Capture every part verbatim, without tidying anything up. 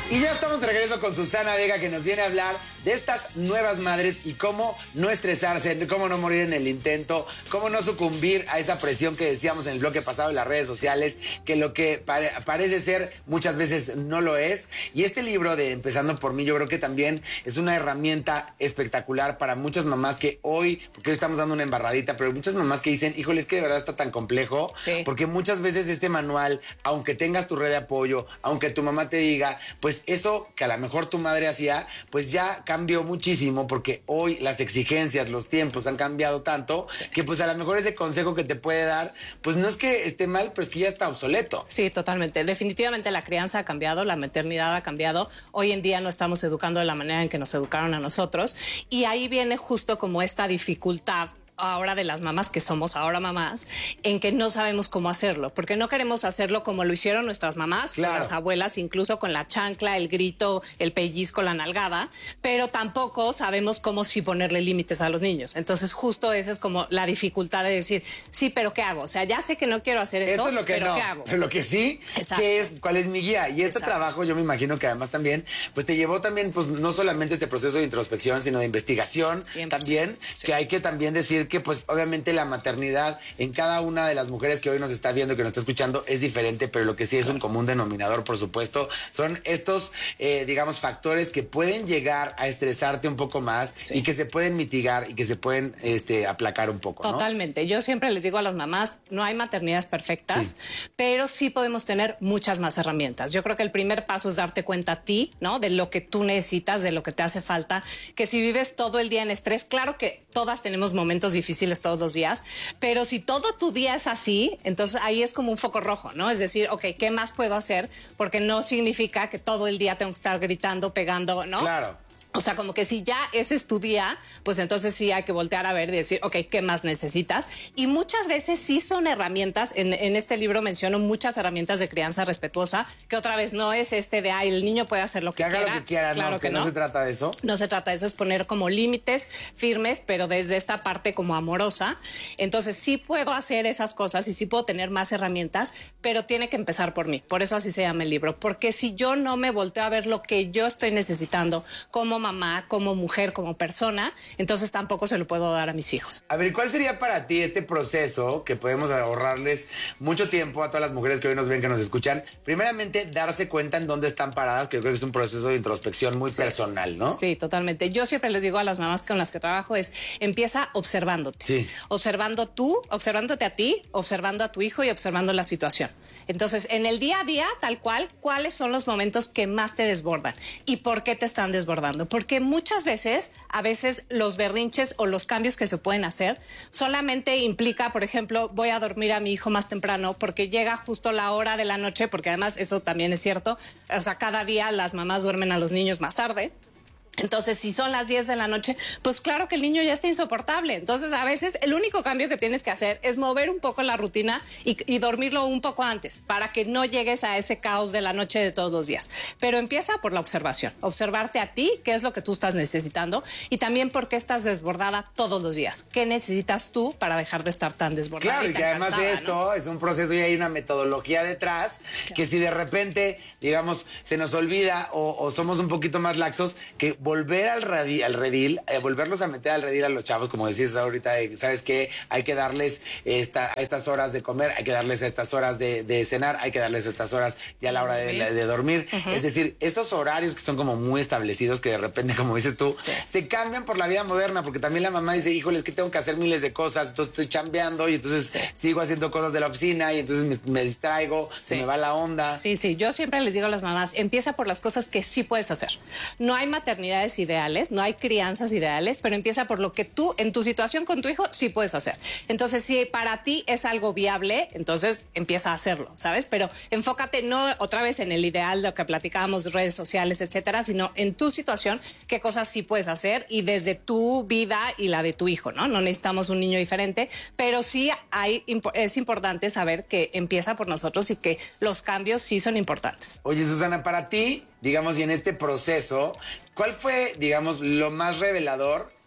Y ya estamos de regreso con Susana Vega, que nos viene a hablar de estas nuevas madres y cómo no estresarse, cómo no morir en el intento, cómo no sucumbir a esa presión que decíamos en el bloque pasado en las redes sociales, que lo que pare- parece ser muchas veces no lo es. Y este libro de Empezando por mí, yo creo que también es una herramienta espectacular para muchas mamás que hoy, porque hoy estamos dando una embarradita, pero muchas mamás que dicen, híjole, es que de verdad está tan complejo, Sí. porque muchas veces este manual, aunque tengas tu red de apoyo, aunque tu mamá te diga, pues eso que a lo mejor tu madre hacía, pues ya cambió muchísimo, porque hoy las exigencias, los tiempos han cambiado tanto, Sí. que pues a lo mejor ese consejo que te puede dar, pues no es que esté mal, pero es que ya está obsoleto. Sí, totalmente. Definitivamente la crianza ha cambiado, la maternidad ha cambiado. Hoy en día no estamos educando de la manera en que nos educaron a nosotros. Y ahí viene justo como esta dificultad ahora de las mamás, que somos ahora mamás, en que no sabemos cómo hacerlo, porque no queremos hacerlo como lo hicieron nuestras mamás, Claro. con las abuelas, incluso con la chancla, el grito, el pellizco, la nalgada, pero tampoco sabemos cómo sí ponerle límites a los niños. Entonces justo esa es como la dificultad de decir, sí, pero ¿qué hago? O sea, ya sé que no quiero hacer eso, Esto es lo que pero no, ¿qué hago? pero lo que sí, Exacto. que es cuál es mi guía. Y este Exacto. trabajo, yo me imagino que además también, pues te llevó también, pues no solamente este proceso de introspección, sino de investigación cien por ciento. también, Sí. que hay que también decir que pues obviamente la maternidad en cada una de las mujeres que hoy nos está viendo, que nos está escuchando, es diferente, pero lo que sí es un común denominador, por supuesto, son estos, eh, digamos, factores que pueden llegar a estresarte un poco más Sí. y que se pueden mitigar y que se pueden este, aplacar un poco, ¿no? Totalmente. Yo siempre les digo a las mamás, no hay maternidades perfectas, Sí. pero sí podemos tener muchas más herramientas. Yo creo que el primer paso es darte cuenta a ti, ¿no? De lo que tú necesitas, de lo que te hace falta, que si vives todo el día en estrés, claro que todas tenemos momentos difíciles todos los días, pero si todo tu día es así, entonces ahí es como un foco rojo, ¿no? Es decir, ok, ¿qué más puedo hacer? Porque no significa que todo el día tengo que estar gritando, pegando, ¿no? Claro. O sea, como que si ya ese es tu día, pues entonces sí hay que voltear a ver y decir, ok, ¿qué más necesitas? Y muchas veces sí son herramientas, en, en este libro menciono muchas herramientas de crianza respetuosa, que otra vez no es este de, ay, el niño puede hacer lo que, Que haga quiera. lo que quiera, Claro no, que, que no no. se trata de eso. No se trata de eso, es poner como límites firmes, pero desde esta parte como amorosa. Entonces sí puedo hacer esas cosas y sí puedo tener más herramientas, pero tiene que empezar por mí. Por eso así se llama el libro. Porque si yo no me volteo a ver lo que yo estoy necesitando como mamá, como mujer, como persona, entonces tampoco se lo puedo dar a mis hijos. A ver, ¿cuál sería para ti este proceso que podemos ahorrarles mucho tiempo a todas las mujeres que hoy nos ven, que nos escuchan? Primeramente, darse cuenta en dónde están paradas, que yo creo que es un proceso de introspección muy Sí. personal, ¿no? Sí, totalmente. Yo siempre les digo a las mamás con las que trabajo es, empieza observándote. Sí. Observando tú, observándote a ti, observando a tu hijo y observando la situación. Entonces, en el día a día, tal cual, ¿cuáles son los momentos que más te desbordan? ¿Y por qué te están desbordando? Porque muchas veces, a veces los berrinches o los cambios que se pueden hacer solamente implica, por ejemplo, voy a dormir a mi hijo más temprano porque llega justo la hora de la noche, porque además eso también es cierto. O sea, cada día las mamás duermen a los niños más tarde. Entonces, si son las diez de la noche, pues claro que el niño ya está insoportable. Entonces, a veces el único cambio que tienes que hacer es mover un poco la rutina y, y dormirlo un poco antes para que no llegues a ese caos de la noche de todos los días. Pero empieza por la observación, observarte a ti, qué es lo que tú estás necesitando y también por qué estás desbordada todos los días. ¿Qué necesitas tú para dejar de estar tan desbordada? Claro, y tan que además cansada, de esto ¿no? es un proceso y hay una metodología detrás, que si de repente, digamos, se nos olvida o, o somos un poquito más laxos, que volver al, radi- al redil, eh, volverlos a meter al redil a los chavos, como decías ahorita, eh, ¿sabes qué? Hay que darles esta, a estas horas de comer, hay que darles a estas horas de, de cenar, hay que darles a estas horas ya a la hora de, de, de dormir. Uh-huh. Es decir, estos horarios que son como muy establecidos, que de repente, como dices tú, sí. se cambian por la vida moderna, porque también la mamá dice, híjole, es que tengo que hacer miles de cosas, entonces estoy chambeando y entonces sí. sigo haciendo cosas de la oficina y entonces me, me distraigo, sí. se me va la onda. Sí, sí, yo siempre les digo a las mamás, empieza por las cosas que sí puedes hacer. No hay maternidades ideales, no hay crianzas ideales, pero empieza por lo que tú, en tu situación con tu hijo, sí puedes hacer. Entonces, si para ti es algo viable, entonces empieza a hacerlo, ¿sabes? Pero enfócate no otra vez en el ideal, lo que platicábamos, redes sociales, etcétera, sino en tu situación, qué cosas sí puedes hacer y desde tu vida y la de tu hijo, ¿no? No necesitamos un niño diferente, pero sí hay, es importante saber que empieza por nosotros y que los cambios sí son importantes. Oye, Susana, para ti, digamos, y en este proceso, ¿cuál fue, digamos, lo más revelador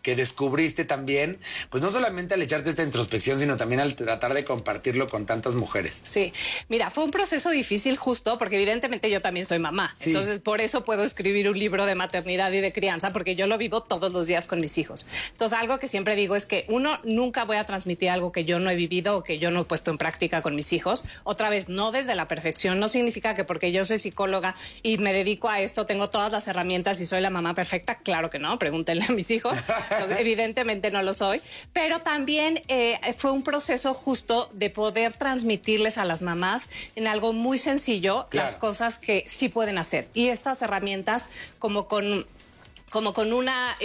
que descubriste también, pues no solamente al echarte esta introspección, sino también al tratar de compartirlo con tantas mujeres. Sí, mira, fue un proceso difícil justo porque evidentemente yo también soy mamá. Sí. Entonces, por eso puedo escribir un libro de maternidad y de crianza, porque yo lo vivo todos los días con mis hijos. Entonces, algo que siempre digo es que uno, nunca voy a transmitir algo que yo no he vivido o que yo no he puesto en práctica con mis hijos. Otra vez, no desde la perfección. No significa que porque yo soy psicóloga y me dedico a esto, tengo todas las herramientas y soy la mamá perfecta. Claro que no, pregúntenle a mis hijos. Entonces, evidentemente no lo soy. Pero también eh, fue un proceso justo de poder transmitirles a las mamás en algo muy sencillo, claro, las cosas que sí pueden hacer. Y estas herramientas como con... como con una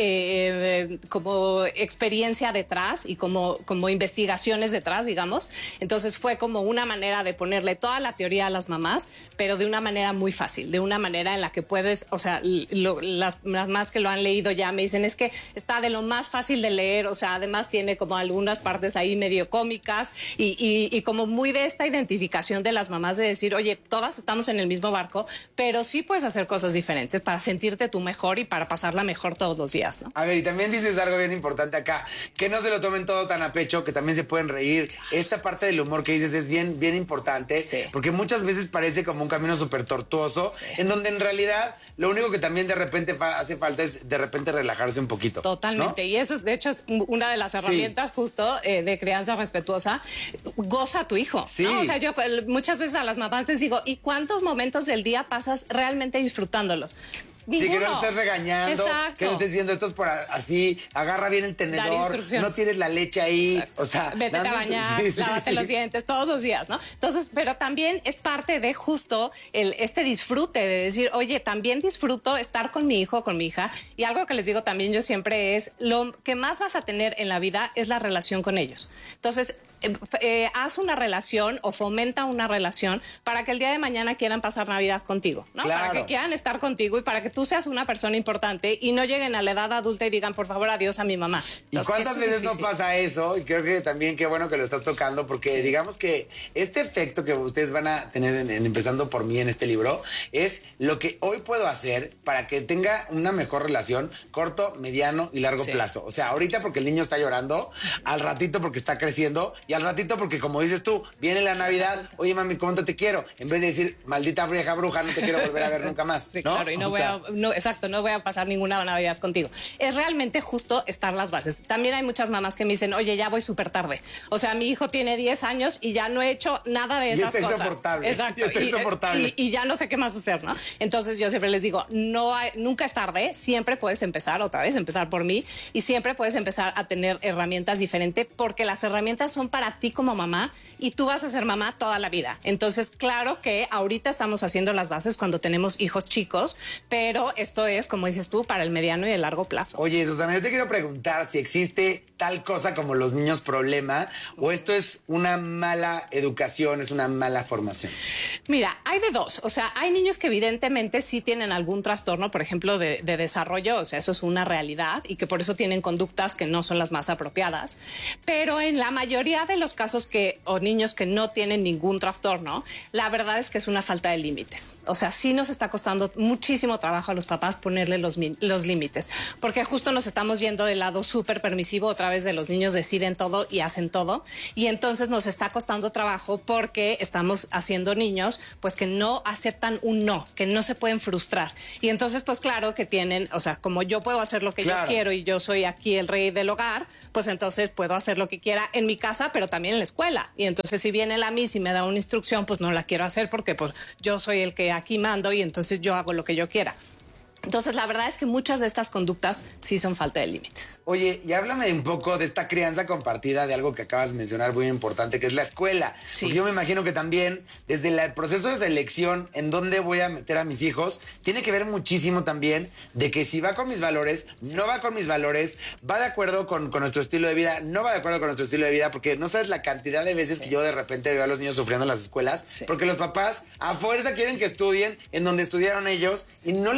eh, como experiencia detrás y como, como investigaciones detrás, digamos. Entonces fue como una manera de ponerle toda la teoría a las mamás, pero de una manera muy fácil, de una manera en la que puedes, o sea, lo, las, las más que lo han leído ya me dicen, es que está de lo más fácil de leer, o sea, además tiene como algunas partes ahí medio cómicas y, y, y como muy de esta identificación de las mamás de decir, oye, todas estamos en el mismo barco, pero sí puedes hacer cosas diferentes para sentirte tú mejor y para pasar mejor todos los días, ¿no? A ver, y también dices algo bien importante acá, que no se lo tomen todo tan a pecho, que también se pueden reír. Esta parte del humor que dices es bien, bien importante, sí, porque muchas veces parece como un camino súper tortuoso, sí, en donde en realidad lo único que también de repente fa- hace falta es de repente relajarse un poquito. Totalmente, ¿no? Y eso es, de hecho, es una de las herramientas, sí, justo eh, de crianza respetuosa. Goza a tu hijo, sí, ¿no? O sea, yo muchas veces a las mamás les digo, ¿y cuántos momentos del día pasas realmente disfrutándolos? Ninguno. Sí, que no estés regañando, exacto, que no estés diciendo esto es por así, agarra bien el tenedor, no tienes la leche ahí, exacto, o sea, vete a bañar, sí, sí, lávate sí. los dientes todos los días, ¿no? Entonces, pero también es parte de justo el, este disfrute de decir, oye, también disfruto estar con mi hijo, con mi hija, y algo que les digo también yo siempre es, lo que más vas a tener en la vida es la relación con ellos. Entonces, Eh, eh, haz una relación o fomenta una relación para que el día de mañana quieran pasar Navidad contigo, ¿no? Claro. Para que quieran estar contigo y para que tú seas una persona importante y no lleguen a la edad adulta y digan, por favor, adiós a mi mamá. Entonces, ¿y cuántas veces no pasa eso? Y creo que también qué bueno que lo estás tocando, porque sí, digamos que este efecto que ustedes van a tener en, en Empezando por Mí en este libro es lo que hoy puedo hacer para que tenga una mejor relación corto, mediano y largo sí, plazo. O sea, sí, ahorita porque el niño está llorando, al ratito porque está creciendo y al ratito porque, como dices tú, viene la Navidad, exacto, oye, mami, ¿cuánto te quiero? En sí, vez de decir, maldita vieja bruja, no te quiero volver a ver nunca más. Sí, ¿no? claro, y no o voy sea... a, no, exacto, no voy a pasar ninguna Navidad contigo. Es realmente justo estar las bases. También hay muchas mamás que me dicen, oye, ya voy súper tarde. O sea, mi hijo tiene diez años y ya no he hecho nada de esas y cosas. Insoportable. Exacto. Y está insoportable. Y, y, y ya no sé qué más hacer, ¿no? Entonces yo siempre les digo, no hay, nunca es tarde, siempre puedes empezar otra vez, empezar por mí, y siempre puedes empezar a tener herramientas diferentes, porque las herramientas son para ti como mamá y tú vas a ser mamá toda la vida. Entonces, claro que ahorita estamos haciendo las bases cuando tenemos hijos chicos, pero esto es, como dices tú, para el mediano y el largo plazo. Oye, Susana, yo te quiero preguntar si existe tal cosa como los niños problema o esto es una mala educación, es una mala formación. Mira, hay de dos. O sea, hay niños que evidentemente sí tienen algún trastorno, por ejemplo, de, de desarrollo, o sea, eso es una realidad y que por eso tienen conductas que no son las más apropiadas. Pero en la mayoría de los casos que, o niños que no tienen ningún trastorno, la verdad es que es una falta de límites. O sea, sí nos está costando muchísimo trabajo a los papás ponerle los, los límites, porque justo nos estamos yendo del lado súper permisivo, otra vez de los niños deciden todo y hacen todo, y entonces nos está costando trabajo porque estamos haciendo niños pues que no aceptan un no, que no se pueden frustrar, y entonces pues claro que tienen, o sea, como yo puedo hacer lo que claro, yo quiero y yo soy aquí el rey del hogar, pues entonces puedo hacer lo que quiera en mi casa, pero también en la escuela, y entonces si viene la Miss y me da una instrucción, pues no la quiero hacer porque pues yo soy el que aquí mando y entonces yo hago lo que yo quiera. Entonces, la verdad es que muchas de estas conductas sí son falta de límites. Oye, y háblame un poco de esta crianza compartida, de algo que acabas de mencionar muy importante, que es la escuela. Sí. Porque yo me imagino que también, desde la, el proceso de selección, en dónde voy a meter a mis hijos, tiene que ver muchísimo también de que si va con mis valores, sí, no va con mis valores, va de acuerdo con, con nuestro estilo de vida, no va de acuerdo con nuestro estilo de vida, porque no sabes la cantidad de veces sí, que yo de repente veo a los niños sufriendo en las escuelas, sí, porque los papás a fuerza quieren que estudien en donde estudiaron ellos, sí, y no les va, es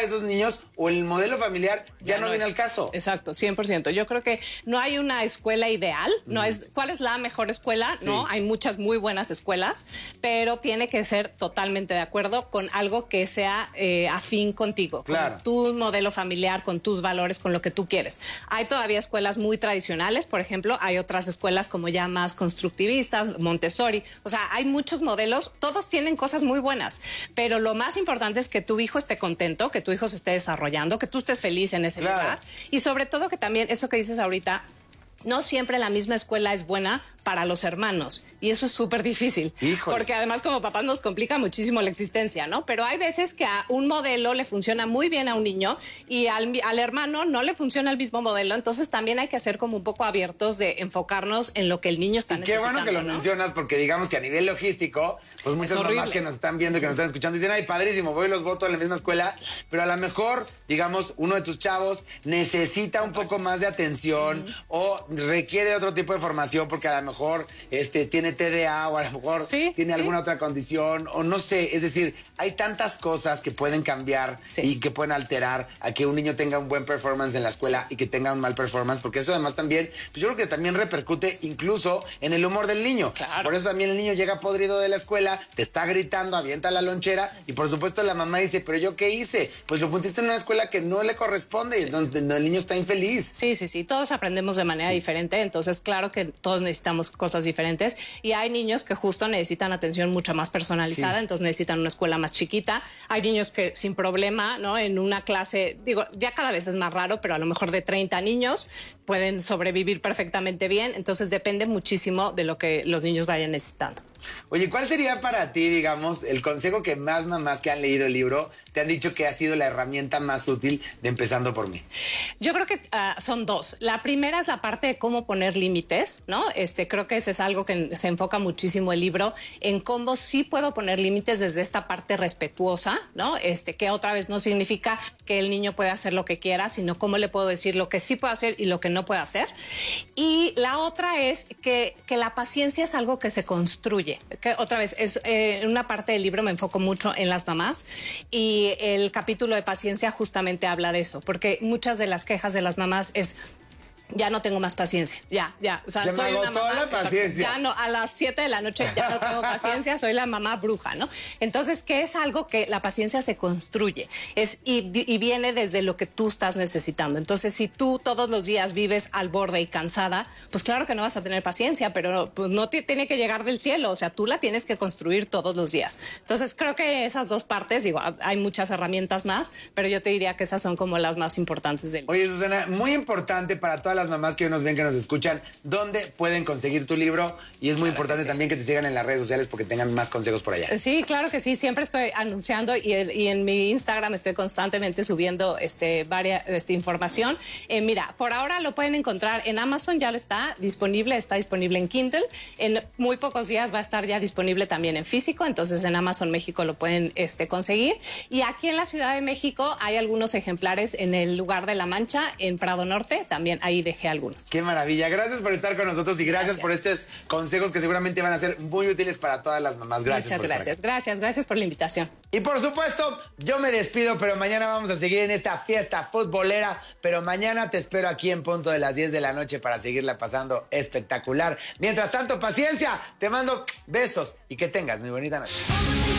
esos niños o el modelo familiar ya, ya no, no viene es, al caso. Exacto, cien por ciento. Yo creo que no hay una escuela ideal, no mm. es ¿cuál es la mejor escuela? Sí. No, hay muchas muy buenas escuelas, pero tiene que ser totalmente de acuerdo con algo que sea eh, afín contigo, claro. con tu modelo familiar, con tus valores, con lo que tú quieres. Hay todavía escuelas muy tradicionales, por ejemplo, hay otras escuelas como ya más constructivistas, Montessori, o sea, hay muchos modelos, todos tienen cosas muy buenas, pero lo más importante es que tu hijo esté contento, que tu hijo se esté desarrollando, que tú estés feliz en ese claro. lugar y sobre todo que también eso que dices ahorita, no siempre la misma escuela es buena para los hermanos. Y eso es súper difícil. Híjole. Porque además como papás nos complica muchísimo la existencia, ¿no? Pero hay veces que a un modelo le funciona muy bien a un niño y al, al hermano no le funciona el mismo modelo. Entonces también hay que ser como un poco abiertos de enfocarnos en lo que el niño está y necesitando. Qué bueno que lo ¿no? mencionas porque digamos que a nivel logístico, pues muchas mamás que nos están viendo y que nos están escuchando dicen, ay, padrísimo, voy y los voto en la misma escuela. Pero a lo mejor, digamos, uno de tus chavos necesita un poco más de atención mm. o requiere otro tipo de formación porque a lo mejor este, tiene T D A o a lo mejor sí, tiene sí. alguna otra condición o no sé, es decir, hay tantas cosas que pueden cambiar sí. y que pueden alterar a que un niño tenga un buen performance en la escuela sí. y que tenga un mal performance, porque eso además también, pues yo creo que también repercute incluso en el humor del niño. Claro. Por eso también el niño llega podrido de la escuela, te está gritando, avienta la lonchera y por supuesto la mamá dice, pero ¿yo qué hice? Pues lo pusiste en una escuela que no le corresponde, sí. donde, donde el niño está infeliz. Sí, sí, sí, todos aprendemos de manera sí. diferente, entonces claro que todos necesitamos cosas diferentes y hay niños que justo necesitan atención mucho más personalizada, sí. entonces necesitan una escuela más chiquita. Hay niños que sin problema, ¿no? En una clase, digo, ya cada vez es más raro, pero a lo mejor de treinta niños pueden sobrevivir perfectamente bien, entonces depende muchísimo de lo que los niños vayan necesitando. Oye, ¿cuál sería para ti, digamos, el consejo que más mamás que han leído el libro te han dicho que ha sido la herramienta más útil de Empezando por Mí? Yo creo que uh, son dos. La primera es la parte de cómo poner límites, ¿no? Este, creo que ese es algo que se enfoca muchísimo el libro, en cómo sí puedo poner límites desde esta parte respetuosa, ¿no? Este, que otra vez no significa que el niño pueda hacer lo que quiera, sino cómo le puedo decir lo que sí puede hacer y lo que no puede hacer. Y la otra es que, que la paciencia es algo que se construye. Que otra vez, es, eh, en una parte del libro me enfoco mucho en las mamás y el capítulo de paciencia justamente habla de eso, porque muchas de las quejas de las mamás es... ya no tengo más paciencia, ya, ya. O sea, Se soy me una mamá, la paciencia. Ya no, a las siete de la noche ya no tengo paciencia, soy la mamá bruja, ¿no? Entonces, ¿qué es algo que la paciencia se construye? Es, y, y viene desde lo que tú estás necesitando. Entonces, si tú todos los días vives al borde y cansada, pues claro que no vas a tener paciencia, pero pues no te tiene que llegar del cielo, o sea, tú la tienes que construir todos los días. Entonces, creo que esas dos partes, digo, hay muchas herramientas más, pero yo te diría que esas son como las más importantes del libro. Oye, Susana, muy importante para todas las mamás que hoy nos ven, que nos escuchan, ¿dónde pueden conseguir tu libro? Y es muy claro importante que sí. también que te sigan en las redes sociales porque tengan más consejos por allá. Sí, claro que sí, siempre estoy anunciando y, y en mi Instagram estoy constantemente subiendo este, varias, este, información. Eh, mira, por ahora lo pueden encontrar en Amazon, ya lo está disponible, está disponible en Kindle. En muy pocos días va a estar ya disponible también en físico, entonces en Amazon México lo pueden este, conseguir. Y aquí en la Ciudad de México hay algunos ejemplares en el Lugar de la Mancha, en Prado Norte, también ahí dejé algunos. Qué maravilla. Gracias por estar con nosotros y gracias, gracias por estos consejos que seguramente van a ser muy útiles para todas las mamás. Gracias. Muchas gracias. Gracias, gracias por la invitación. Y por supuesto, yo me despido, pero mañana vamos a seguir en esta fiesta futbolera. Pero mañana te espero aquí en punto de las diez de la noche para seguirla pasando espectacular. Mientras tanto, paciencia. Te mando besos y que tengas muy bonita noche.